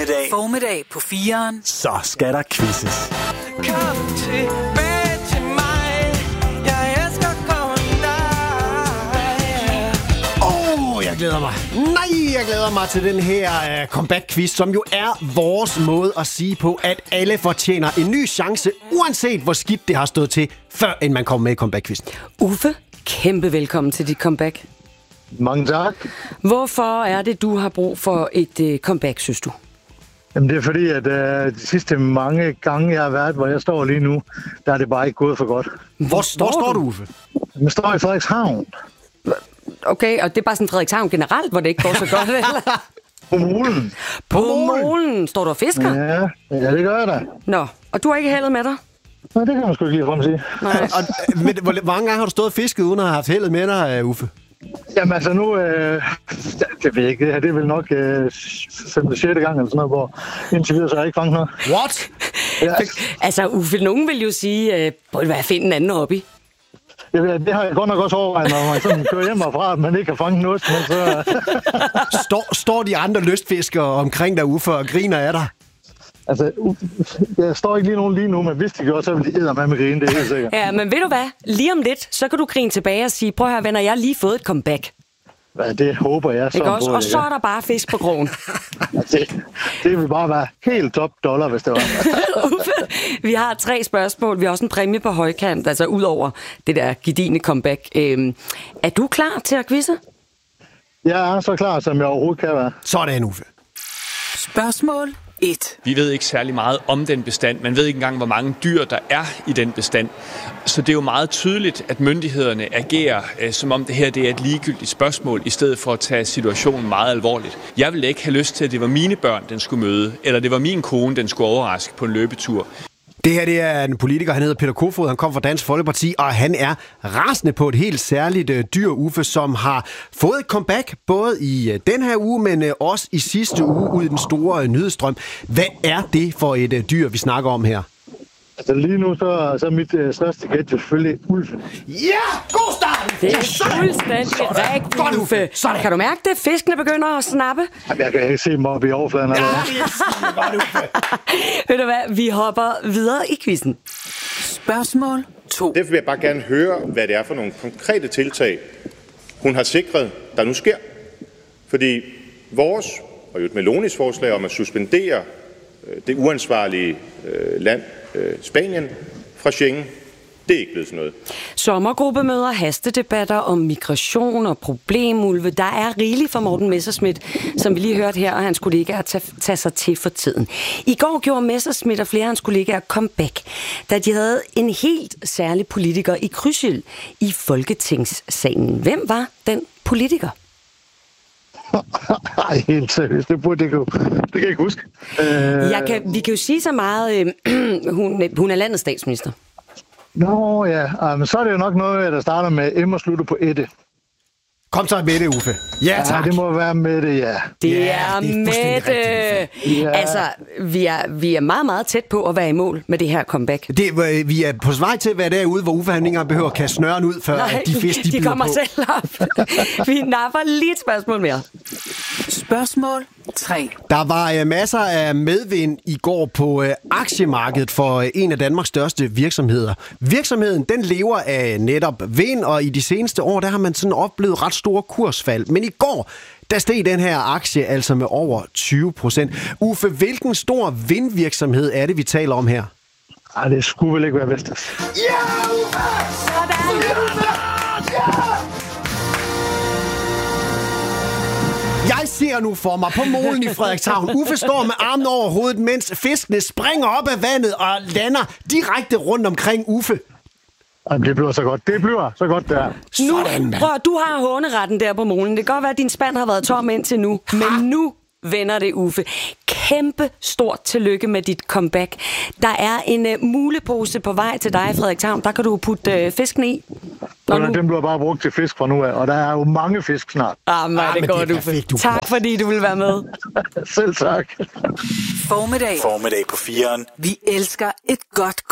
Formiddag på 4'eren. Så skal der quizzes. Kom tilbage til mig. Jeg elsker dig. Jeg glæder mig. Jeg glæder mig til den her comeback-quiz, som jo er vores måde at sige på, at alle fortjener en ny chance, uanset hvor skidt det har stået til, før end man kommer med i comeback-quizzen. Uffe, kæmpe velkommen til dit comeback. Mange tak. Hvorfor er det, du har brug for et comeback, synes du? Jamen, det er fordi, at de sidste mange gange, jeg har været, hvor jeg står lige nu, der er det bare ikke gået for godt. Hvor står du, Uffe? Jeg står i Frederikshavn. Okay, og det er bare sådan Frederikshavn generelt, hvor det ikke går så godt, eller? På Molen. På Molen? Står du og fisker? Ja, det gør jeg da. Nå, og du har ikke heldet med dig? Nej, det kan man sgu ikke lige frem sige. Nej. Men hvor mange gange har du stået og fisket, uden at have haft heldet med dig, Uffe? Jamen altså nu, det ved jeg ikke, det er vel nok 5. eller 6. gang eller sådan noget, hvor indtil videre så har jeg ikke fanget noget. What? Ja. Altså, Uffe, nogen vil jo sige, prøv at finde en anden hobby. Det har jeg godt nok også overvejet, når man sådan kører hjem og fra, at man ikke kan fange noget. Men så... står de andre lystfiskere omkring dig, Uffe, og griner af dig? Altså, jeg står ikke lige nogen lige nu, men hvis de gør, så vil de eddermame grine, det er helt sikkert. Ja, men ved du hvad? Lige om lidt, så kan du grine tilbage og sige, prøv at høre, venner, jeg har lige fået et comeback. Ja, det håber jeg så. Ikke også? Og så er der bare fisk på krogen. Det vil bare være helt top dollar, hvis det var. Uffe, vi har 3 spørgsmål. Vi har også en præmie på højkant, altså ud over det der gedigne comeback. Er du klar til at quizze? Jeg er så klar, som jeg overhovedet kan være. Sådan, Uffe. Spørgsmål 1. Vi ved ikke særlig meget om den bestand. Man ved ikke engang, hvor mange dyr, der er i den bestand. Så det er jo meget tydeligt, at myndighederne agerer, som om det her det er et ligegyldigt spørgsmål, i stedet for at tage situationen meget alvorligt. Jeg ville ikke have lyst til, at det var mine børn, den skulle møde, eller det var min kone, den skulle overraske på en løbetur. Det her det er en politiker, han hedder Peter Kofod, han kom fra Dansk Folkeparti, og han er rasende på et helt særligt dyr, Uffe, som har fået et comeback, både i den her uge, men også i sidste uge ud i den store nyhedsstrøm. Hvad er det for et dyr, vi snakker om her? Altså lige nu, så er mit største gæt selvfølgelig ulven. Ja! God start! Det er fuldstændig rigtigt, Godt, Uffe. Sådan. Kan du mærke det? Fiskene begynder at snappe. Jeg kan ikke se dem oppe i overfladen. Ja, godt, Uffe. Ved du hvad? Vi hopper videre i quizzen. Spørgsmål 2. Derfor vil jeg bare gerne høre, hvad det er for nogle konkrete tiltag, hun har sikret, der nu sker. Fordi vores, og jo et Melonis forslag om at suspendere det uansvarlige land, Spanien, fra Schengen, det er ikke blevet sådan noget. Sommergruppemøder, hastedebatter om migration og problemulve. Der er rigeligt for Morten Messerschmidt, som vi lige hørte her, og hans kollegaer tage sig til for tiden. I går gjorde Messerschmidt og flere af hans kollegaer comeback, da de havde en helt særlig politiker i krydsild i Folketingssalen. Hvem var den politiker? Nej, helt seriøst. Det kan jeg ikke huske. Vi kan jo sige så meget, hun er landets statsminister. Nå ja, men så er det jo nok noget, der starter med M og slutter på Ette. Kom så med det, Uffe. Ja, tak. Ja, det må være med det, ja. Det er Mette. Ja. Altså, vi er meget, meget tæt på at være i mål med det her comeback. Vi er på vej til at være derude, hvor Uffe han ikke engang behøver at kaste snøren ud, før de fisk, de kommer på. selv op. Vi napper lige et spørgsmål mere. Spørgsmål 3. Der var masser af medvind i går på aktiemarkedet for en af Danmarks største virksomheder. Virksomheden, den lever af netop vind, og i de seneste år, der har man sådan oplevet ret store kursfald. Men i går, der steg den her aktie altså med over 20%. Uffe, hvilken stor vindvirksomhed er det, vi taler om her? Ej, det skulle vel ikke være Vestas. Ja, Uffe! Sådan! Ja! Jeg ser nu for mig på Molen i Frederikshavn. Uffe står med armen over hovedet, mens fiskene springer op af vandet og lander direkte rundt omkring Uffe. Jamen, det bliver så godt. Det bliver så godt, der. Du har håneretten der på Molen. Det kan godt være, at din spand har været tom indtil nu. Men nu vender det, Uffe. Kæmpe stort tillykke med dit comeback. Der er en mulepose på vej til dig i Frederikshavn. Der kan du putte fisken i. Den bliver bare brugt til fisk fra nu af, og der er jo mange fisk snart. Men det går, Uffe. Tak, fordi du vil være med. Selv tak. Formiddag på 4'eren. Vi elsker et godt